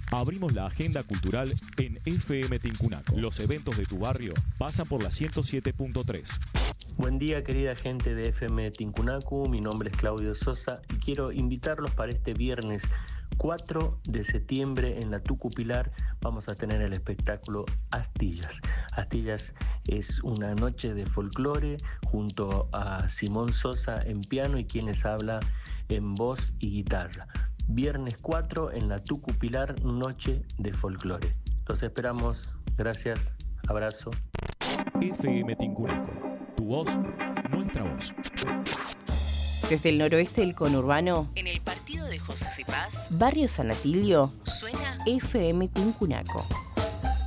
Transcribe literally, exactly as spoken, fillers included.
Abrimos la agenda cultural en F M Tincunaco. Los eventos de tu barrio pasan por la ciento siete punto tres. Buen día, querida gente de F M Tincunaco. Mi nombre es Claudio Sosa y quiero invitarlos para este viernes cuatro de septiembre en la Tucu Pilar. Vamos a tener el espectáculo Astillas. Astillas es una noche de folclore junto a Simón Sosa en piano y quien les habla en voz y guitarra. Viernes cuatro en la Tucu Pilar, noche de folclore. Los esperamos. Gracias. Abrazo. F M Tincunaco. Tu voz, nuestra voz. Desde el noroeste del conurbano, en el partido de José Cepaz, Barrio San Atilio, suena F M Tincunaco.